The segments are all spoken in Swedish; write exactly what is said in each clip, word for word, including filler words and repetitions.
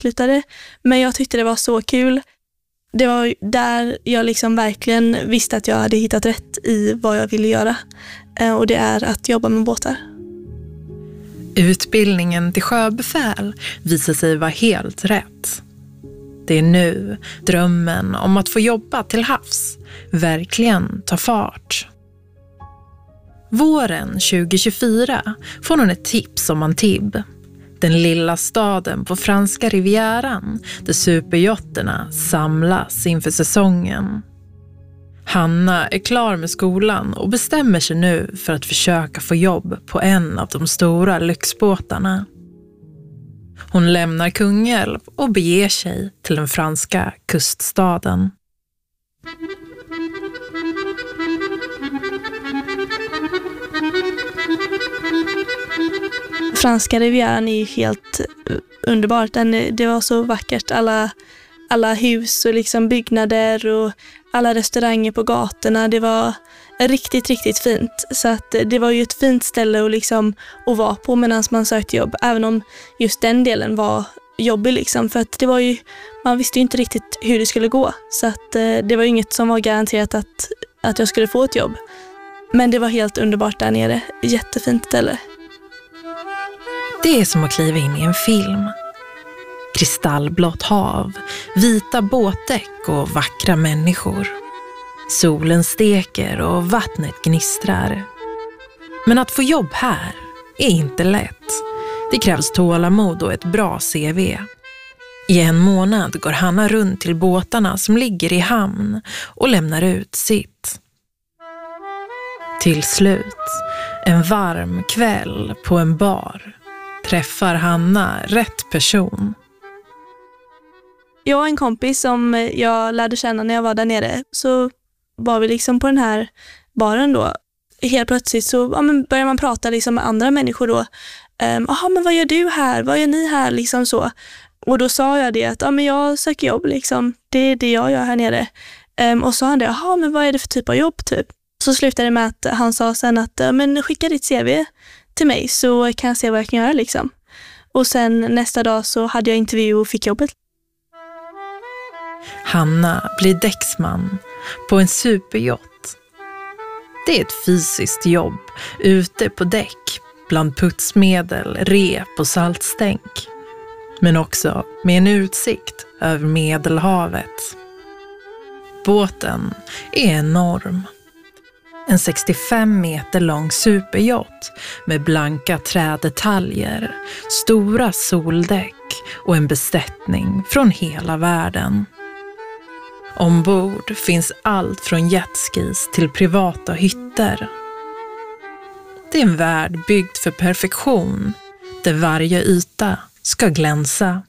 svartlutade. Men jag tyckte det var så kul. Det var där jag liksom verkligen visste att jag hade hittat rätt i vad jag ville göra. Och det är att jobba med båtar. Utbildningen till sjöbefäl visar sig vara helt rätt. Det är nu drömmen om att få jobba till havs verkligen tar fart. Våren tjugo tjugofyra får hon ett tips om Antibes. Den lilla staden på franska rivieran där superjotterna samlas inför säsongen. Hanna är klar med skolan och bestämmer sig nu för att försöka få jobb på en av de stora lyxbåtarna. Hon lämnar Kungälv och beger sig till den franska kuststaden. Franska rivieran är helt underbart. Den, det var så vackert. Alla, alla hus och liksom byggnader och alla restauranger på gatorna. Det var riktigt, riktigt fint. Så att det var ju ett fint ställe att, liksom, att vara på medan man sökte jobb. Även om just den delen var jobbig. Liksom, för att det var ju, man visste ju inte riktigt hur det skulle gå. Så att det var inget som var garanterat att, att jag skulle få ett jobb. Men det var helt underbart där nere. Jättefint ställe. Det är som att kliva in i en film. Kristallblått hav, vita båtdäck och vackra människor. Solen steker och vattnet gnistrar. Men att få jobb här är inte lätt. Det krävs tålamod och ett bra C V. I en månad går Hanna runt till båtarna som ligger i hamn och lämnar ut sitt. Till slut, en varm kväll på en bar, träffar Hanna rätt person. Jag och en kompis som jag lärde känna när jag var där nere, så var vi liksom på den här baren då. Helt plötsligt så ja, men börjar man prata liksom med andra människor då. Jaha, um, men vad gör du här? Vad gör ni här? Liksom så. Och då sa jag det att ja, men jag söker jobb liksom. Det är det jag gör här nere. Um, och så sa han det, jaha, men vad är det för typ av jobb typ? Så slutade det med att han sa sen att ja, men skicka ditt C V till mig så kan jag se vad jag kan göra liksom. Och sen nästa dag så hade jag intervju och fick jobbet. Hanna blir däcksman på en superjott. Det är ett fysiskt jobb ute på däck bland putsmedel, rep och saltstänk. Men också med en utsikt över Medelhavet. Båten är enorm. En sextiofem meter lång superjott med blanka trädetaljer, stora soldäck och en besättning från hela världen. Ombord finns allt från jetskis till privata hytter. Det är en värld byggd för perfektion, där varje yta ska glänsa.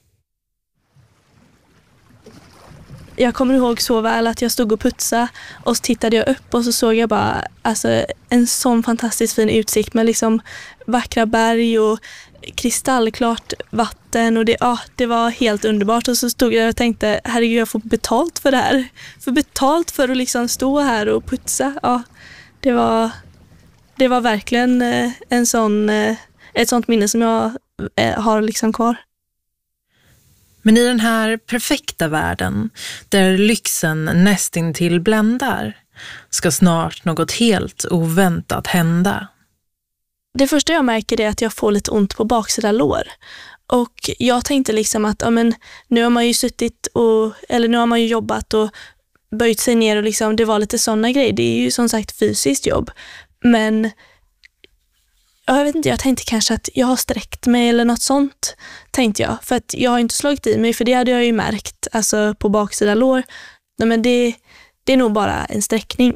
Jag kommer ihåg så väl att jag stod och putsade och så tittade jag upp och så såg jag bara alltså, en sån fantastiskt fin utsikt med liksom vackra berg och kristallklart vatten och det, ja, det var helt underbart. Och så stod jag och tänkte, herregud, jag får betalt för det här. För betalt för att liksom stå här och putsa. Ja, det var, det var verkligen en sån, ett sånt minne som jag har liksom kvar. Men i den här perfekta världen, där lyxen nästintill bländar, ska snart något helt oväntat hända. Det första jag märker är att jag får lite ont på baksida lår. Och jag tänkte liksom att ja, men, nu har man ju suttit och, eller nu har man ju jobbat och böjt sig ner och liksom, det var lite sådana grejer. Det är ju som sagt fysiskt jobb. Men ja, jag vet inte, jag tänkte kanske att jag har sträckt mig eller något sånt, tänkte jag. För att jag har inte slagit i mig, för det hade jag ju märkt alltså på baksida lår. Nej, men det, det är nog bara en sträckning.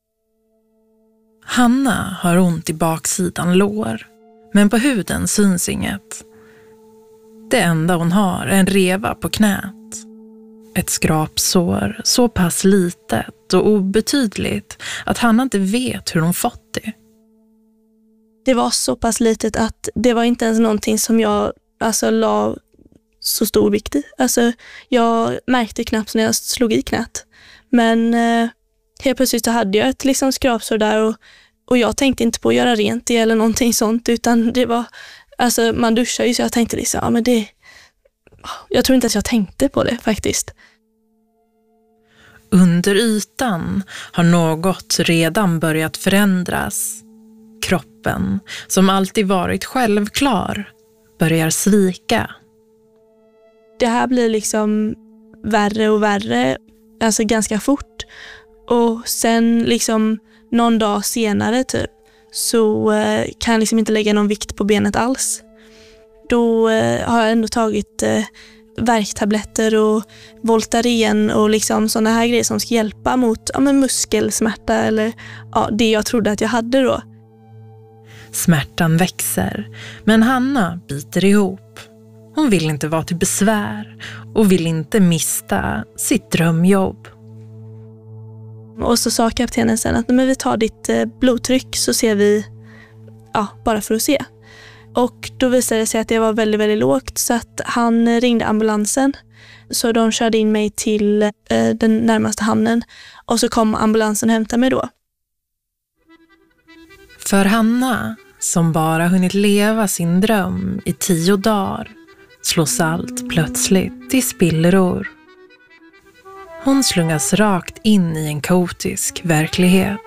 Hanna har ont i baksidan lår, men på huden syns inget. Det enda hon har är en reva på knät. Ett skrapsår, så pass litet och obetydligt att Hanna inte vet hur hon fått det. Det var så pass litet att det var inte ens någonting som jag alltså, la så stor vikt i. Alltså, jag märkte knappt när jag slog i knät. Men eh, helt plötsligt så hade jag ett liksom, skrapsår där och, och jag tänkte inte på att göra rent det eller någonting sånt, utan det var, alltså man duschar ju så jag tänkte liksom, ja men det, jag tror inte att jag tänkte på det faktiskt. Under ytan har något redan börjat förändras. Kroppen, som alltid varit självklar, börjar svika. Det här blir liksom värre och värre, alltså ganska fort. Och sen liksom någon dag senare typ så eh, kan jag liksom inte lägga någon vikt på benet alls. Då eh, har jag ändå tagit eh, värktabletter och Voltaren och liksom sådana här grejer som ska hjälpa mot ja, men muskelsmärta eller ja, det jag trodde att jag hade då. Smärtan växer, men Hanna biter ihop. Hon vill inte vara till besvär och vill inte mista sitt drömjobb. Och så sa kaptenen sen att men vi tar ditt eh, blodtryck så ser vi, ja, bara för att se. Och då visade det sig att det var väldigt, väldigt lågt så att han ringde ambulansen. Så de körde in mig till eh, den närmaste hamnen och så kom ambulansen och hämtade mig då. För Hanna, som bara hunnit leva sin dröm i tio dagar, slås allt plötsligt i spillror. Hon slungas rakt in i en kaotisk verklighet.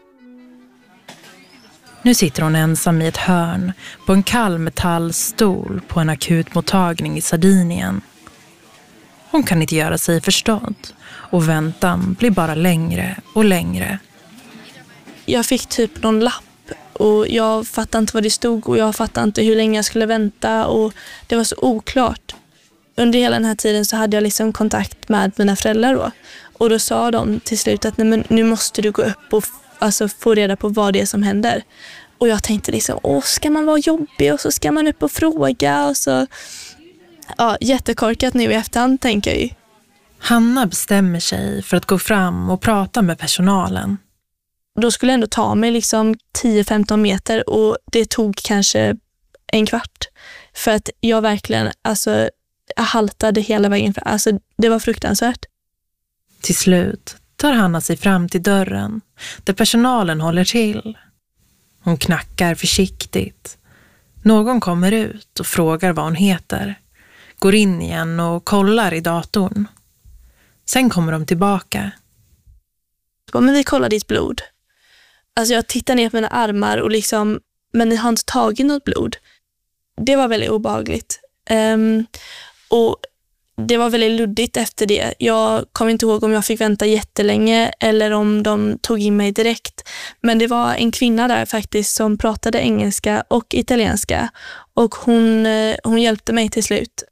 Nu sitter hon ensam i ett hörn på en kall metallstol på en akutmottagning i Sardinien. Hon kan inte göra sig förstådd och väntan blir bara längre och längre. Jag fick typ någon lapp och jag fattade inte vad det stod och jag fattade inte hur länge jag skulle vänta och det var så oklart. Under hela den här tiden så hade jag liksom kontakt med mina föräldrar då. Och då sa de till slut att nej, men nu måste du gå upp och alltså, få reda på vad det är som händer. Och jag tänkte liksom, åh, ska man vara jobbig och så ska man upp och fråga och så. Ja, jättekorkat nu i efterhand tänker jag ju. Hanna bestämmer sig för att gå fram och prata med personalen. Då skulle jag ändå ta mig liksom tio femton meter och det tog kanske en kvart. För att jag verkligen, alltså, jag haltade hela vägen. Alltså, det var fruktansvärt. Till slut tar Hanna sig fram till dörren där personalen håller till. Hon knackar försiktigt. Någon kommer ut och frågar vad hon heter. Går in igen och kollar i datorn. Sen kommer de tillbaka. Men vi kollar ditt blod. Alltså jag tittar ner på mina armar och liksom, men ni har inte tagit något blod. Det var väldigt obehagligt. Um, och det var väldigt luddigt efter det. Jag kommer inte ihåg om jag fick vänta jättelänge eller om de tog in mig direkt. Men det var en kvinna där faktiskt som pratade engelska och italienska. Och hon, hon hjälpte mig till slut.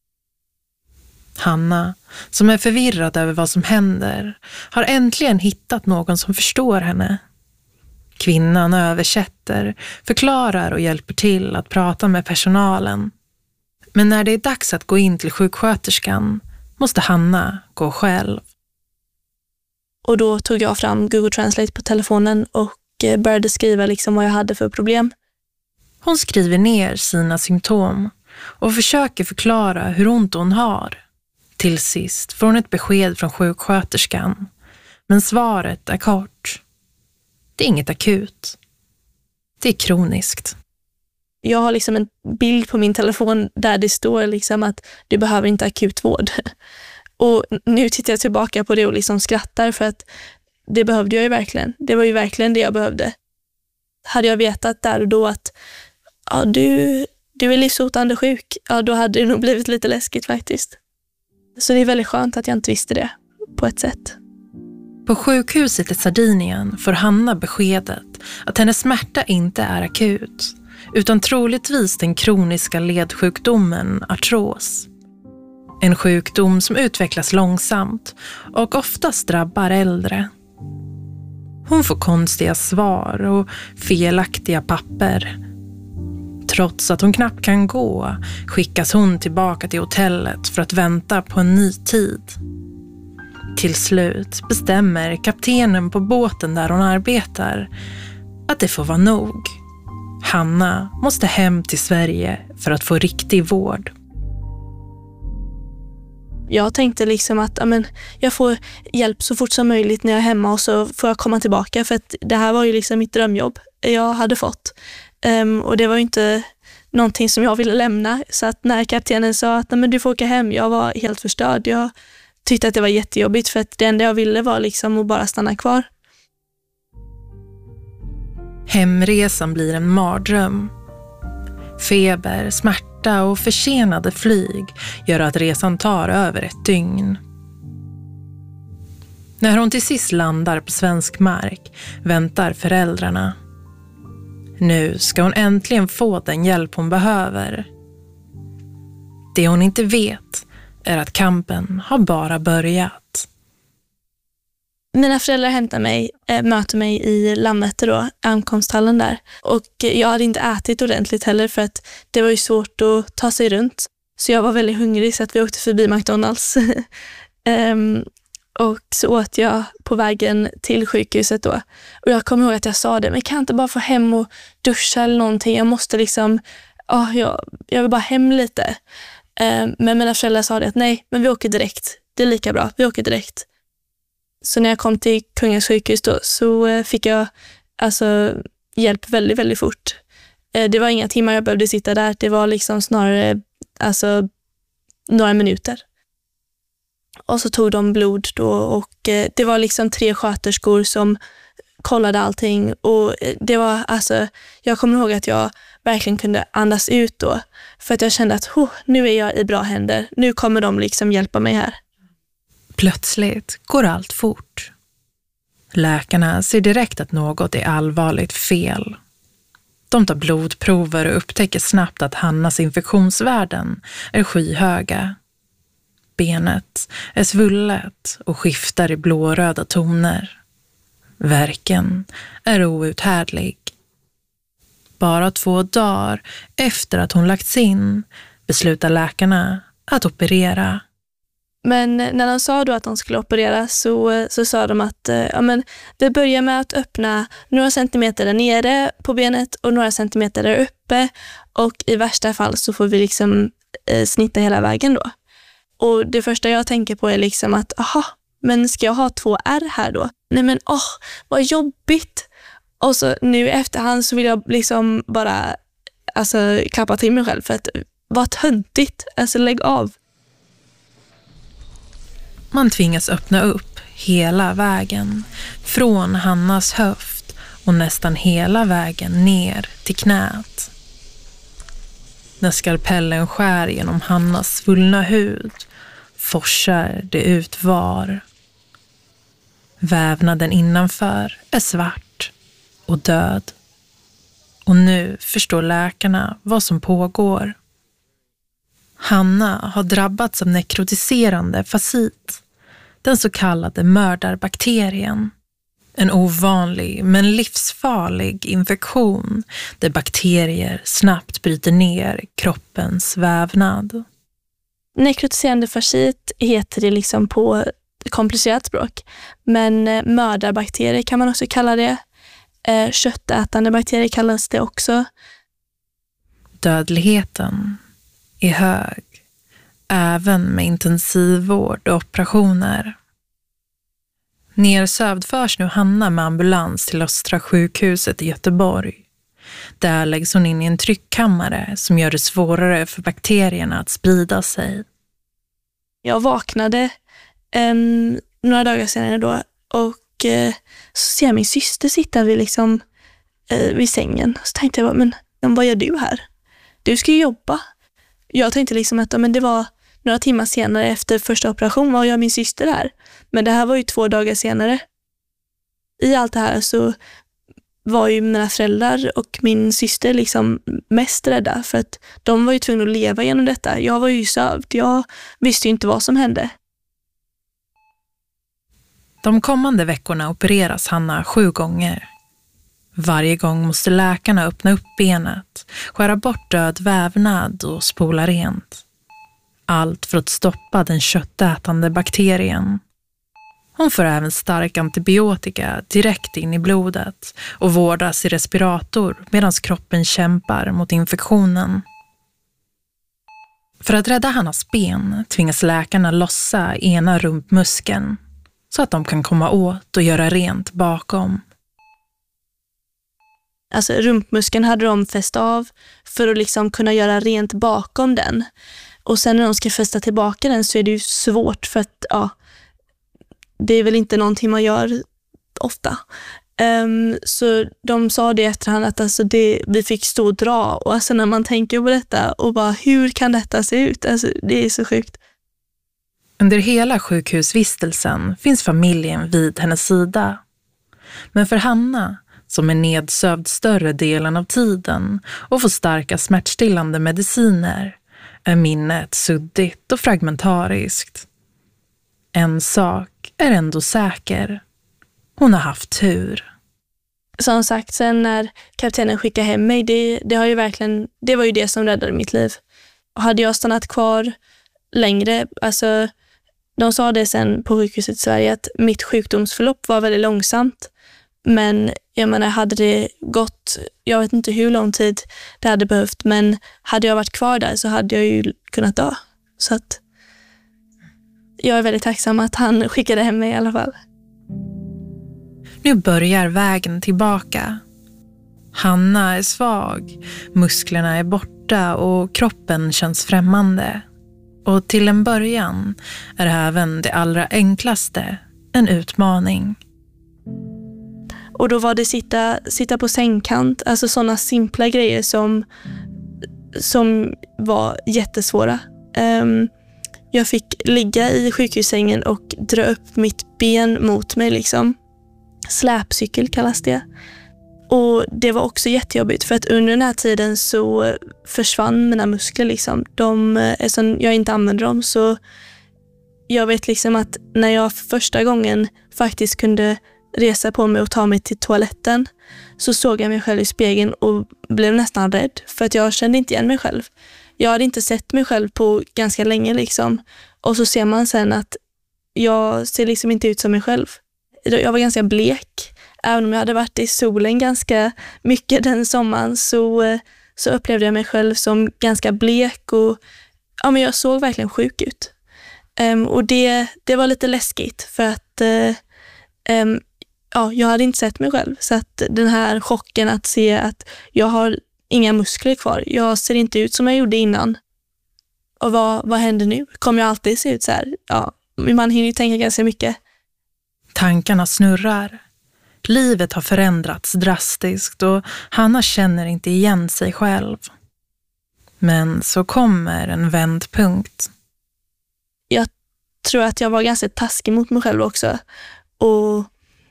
Hanna, som är förvirrad över vad som händer, har äntligen hittat någon som förstår henne. Kvinnan översätter, förklarar och hjälper till att prata med personalen. Men när det är dags att gå in till sjuksköterskan måste Hanna gå själv. Och då tog jag fram Google Translate på telefonen och började skriva liksom vad jag hade för problem. Hon skriver ner sina symptom och försöker förklara hur ont hon har. Till sist får hon ett besked från sjuksköterskan. Men svaret är kort. Det är inget akut. Det är kroniskt. Jag har liksom en bild på min telefon där det står liksom att du behöver inte akut vård. Och nu tittar jag tillbaka på det och liksom skrattar för att det behövde jag ju verkligen. Det var ju verkligen det jag behövde. Hade jag vetat där och då att ja, du, du är livshotande sjuk, ja, då hade det nog blivit lite läskigt faktiskt. Så det är väldigt skönt att jag inte visste det på ett sätt. På sjukhuset i Sardinien får Hanna beskedet att hennes smärta inte är akut, utan troligtvis den kroniska ledsjukdomen artros. En sjukdom som utvecklas långsamt och oftast drabbar äldre. Hon får konstiga svar och felaktiga papper. Trots att hon knappt kan gå skickas hon tillbaka till hotellet för att vänta på en ny tid. Till slut bestämmer kaptenen på båten där hon arbetar att det får vara nog. Hanna måste hem till Sverige för att få riktig vård. Jag tänkte liksom att amen, jag får hjälp så fort som möjligt när jag är hemma och så får jag komma tillbaka för att det här var ju liksom mitt drömjobb jag hade fått. Um, och det var ju inte någonting som jag ville lämna. Så att när kaptenen sa att men du får åka hem, jag var helt förstörd. Jag tyckte att det var jättejobbigt för att det enda jag ville var liksom att bara stanna kvar. Hemresan blir en mardröm. Feber, smärta och försenade flyg gör att resan tar över ett dygn. När hon till sist landar på svensk mark väntar föräldrarna. Nu ska hon äntligen få den hjälp hon behöver. Det hon inte vet är att kampen har bara börjat. Mina föräldrar hämtar mig, äh, möter mig i Landvetter då, ankomsthallen där. Och jag hade inte ätit ordentligt heller för att det var ju svårt att ta sig runt. Så jag var väldigt hungrig så att vi åkte förbi McDonalds. um, och så åt jag på vägen till sjukhuset då. Och jag kommer ihåg att jag sa det, men kan jag inte bara få hem och duscha eller någonting? Jag måste liksom, oh, jag, jag vill bara hem lite. Um, men mina föräldrar sa det att nej, men vi åker direkt. Det är lika bra, vi åker direkt. Så när jag kom till Kungens sjukhus då, så fick jag alltså hjälp väldigt, väldigt fort. Det var inga timmar jag behövde sitta där. Det var liksom snarare alltså, några minuter. Och så tog de blod då och det var liksom tre sköterskor som kollade allting. Och det var alltså, jag kommer ihåg att jag verkligen kunde andas ut då. För att jag kände att oh, nu är jag i bra händer. Nu kommer de liksom hjälpa mig här. Plötsligt går allt fort. Läkarna ser direkt att något är allvarligt fel. De tar blodprover och upptäcker snabbt att Hannas infektionsvärden är skyhöga. Benet är svullet och skiftar i blåröda toner. Värken är outhärdlig. Bara två dagar efter att hon lagts in beslutar läkarna att operera. Men när de sa då att de skulle operera så, så sa de att ja, men det börjar med att öppna några centimeter där nere på benet och några centimeter där uppe. Och i värsta fall så får vi liksom eh, snitta hela vägen då. Och det första jag tänker på är liksom att aha, men ska jag ha två ärr här då? Nej men åh, vad jobbigt. Och så nu i efterhand så vill jag liksom bara alltså klappa till mig själv för att vad töntigt, alltså lägg av. Man tvingas öppna upp hela vägen, från Hannas höft och nästan hela vägen ner till knät. När skalpellen skär genom Hannas svullna hud forsar det ut var. Vävnaden innanför är svart och död. Och nu förstår läkarna vad som pågår. Hanna har drabbats av nekrotiserande fasit, den så kallade mördarbakterien. En ovanlig men livsfarlig infektion där bakterier snabbt bryter ner kroppens vävnad. Nekrotiserande fasit heter det liksom på komplicerat språk, men mördarbakterier kan man också kalla det. Köttätande bakterier kallas det också. Dödligheten är hög, även med intensivvård och operationer. Nersövd förs nu Hanna med ambulans till Östra sjukhuset i Göteborg. Där läggs hon in i en tryckkammare som gör det svårare för bakterierna att sprida sig. Jag vaknade um, några dagar senare då och uh, så ser jag min syster sitta vid, liksom, uh, vid sängen. Så tänkte jag, men, men vad gör du här? Du ska ju jobba. Jag tänkte liksom att men det var några timmar senare efter första operationen var jag min syster där. Men det här var ju två dagar senare. I allt det här så var ju mina föräldrar och min syster liksom mest rädda för att de var ju tvungna att leva genom detta. Jag var ju sövd. Jag visste ju inte vad som hände. De kommande veckorna opereras Hanna sju gånger. Varje gång måste läkarna öppna upp benet, skära bort död vävnad och spola rent. Allt för att stoppa den köttätande bakterien. Hon får även stark antibiotika direkt in i blodet och vårdas i respirator medan kroppen kämpar mot infektionen. För att rädda Hannas ben tvingas läkarna lossa ena rumpmuskeln så att de kan komma åt och göra rent bakom. Alltså rumpmuskeln hade de fäst av för att liksom kunna göra rent bakom den. Och sen när de ska fästa tillbaka den så är det ju svårt för att ja, det är väl inte någonting man gör ofta. Um, så de sa det efterhand att alltså det, vi fick stå och dra. Och alltså när man tänker på detta och bara hur kan detta se ut? Alltså det är så sjukt. Under hela sjukhusvistelsen finns familjen vid hennes sida. Men för Hanna, som är nedsövd större delen av tiden och får starka smärtstillande mediciner, är minnet suddigt och fragmentariskt. En sak är ändå säker. Hon har haft tur. Som sagt, sen när kaptenen skickade hem mig, det, det, har ju verkligen, det var ju det som räddade mitt liv. Och hade jag stannat kvar längre, alltså de sa det sen på sjukhuset i Sverige att mitt sjukdomsförlopp var väldigt långsamt. Men jag menar, hade det gått, jag vet inte hur lång tid det hade behövt, men hade jag varit kvar där så hade jag ju kunnat dö. Så att jag är väldigt tacksam att han skickade hem mig i alla fall. Nu börjar vägen tillbaka. Hanna är svag, musklerna är borta och kroppen känns främmande. Och till en början är även det allra enklaste en utmaning. Och då var det sitta, sitta på sängkant, alltså sådana simpla grejer som, som var jättesvåra. Um, jag fick ligga i sjukhussängen och dra upp mitt ben mot mig liksom. Släpcykel kallas det. Och det var också jättejobbigt för att under den här tiden så försvann mina muskler liksom. De, eftersom jag inte använde dem så jag vet liksom att när jag första gången faktiskt kunde resa på mig och ta mig till toaletten så såg jag mig själv i spegeln och blev nästan rädd för att jag kände inte igen mig själv. Jag hade inte sett mig själv på ganska länge liksom. Och så ser man sen att jag ser liksom inte ut som mig själv. Jag var ganska blek. Även om jag hade varit i solen ganska mycket den sommaren så, så upplevde jag mig själv som ganska blek och ja, men jag såg verkligen sjuk ut. Um, och det, det var lite läskigt för att uh, um, ja, jag hade inte sett mig själv. Så att den här chocken att se att jag har inga muskler kvar. Jag ser inte ut som jag gjorde innan. Och vad, vad händer nu? Kommer jag alltid se ut så här? Ja, man hinner ju tänka ganska mycket. Tankarna snurrar. Livet har förändrats drastiskt och Hanna känner inte igen sig själv. Men så kommer en vändpunkt. Jag tror att jag var ganska taskig mot mig själv också. Och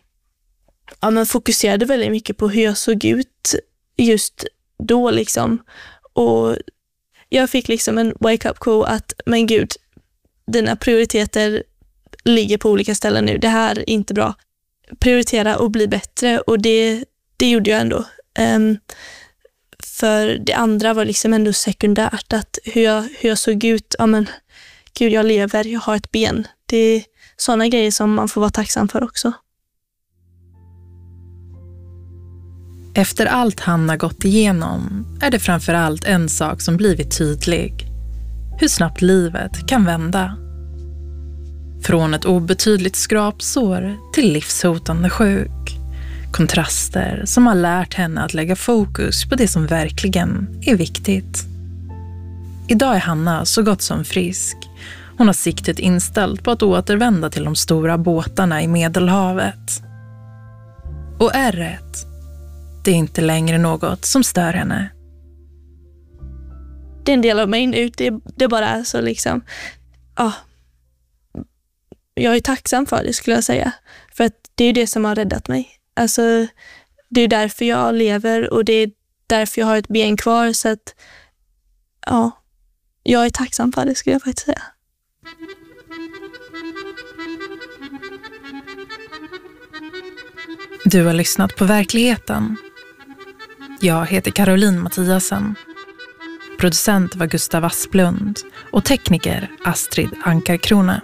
ja, men fokuserade väldigt mycket på hur jag såg ut just då liksom. Och jag fick liksom en wake-up call att men gud, dina prioriteter ligger på olika ställen nu. Det här är inte bra. Prioritera och bli bättre och det, det gjorde jag ändå. Um, för det andra var liksom ändå sekundärt att hur jag, hur jag såg ut, ja men gud jag lever, jag har ett ben. Det är sådana grejer som man får vara tacksam för också. Efter allt Hanna gått igenom är det framförallt en sak som blivit tydlig. Hur snabbt livet kan vända. Från ett obetydligt skrapsår till livshotande sjuk. Kontraster som har lärt henne att lägga fokus på det som verkligen är viktigt. Idag är Hanna så gott som frisk. Hon har siktet inställt på att återvända till de stora båtarna i Medelhavet. Och ärret, det är inte längre något som stör henne. Det är en del av mig nu, det, det bara är så liksom. Ja. Jag är tacksam för det skulle jag säga. För att det är det som har räddat mig. Alltså, det är därför jag lever och det är därför jag har ett ben kvar. Så att, ja, jag är tacksam för det skulle jag faktiskt säga. Du har lyssnat på Verkligheten. Jag heter Caroline Mattiasen. Producent var Gustav Asplund och tekniker Astrid Ankarkrona.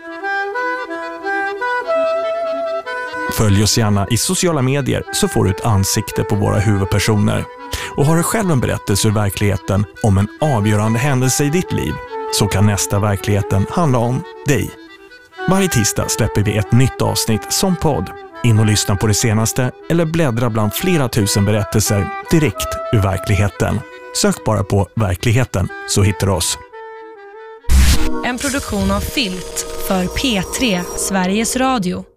Följ oss gärna i sociala medier så får du ett ansikte på våra huvudpersoner. Och har du själv en berättelse ur verkligheten om en avgörande händelse i ditt liv så kan nästa Verkligheten handla om dig. Varje tisdag släpper vi ett nytt avsnitt som podd. In och lyssna på det senaste eller bläddra bland flera tusen berättelser direkt ur verkligheten. Sök bara på verkligheten så hittar du oss. En produktion av Filt för P tre Sveriges Radio.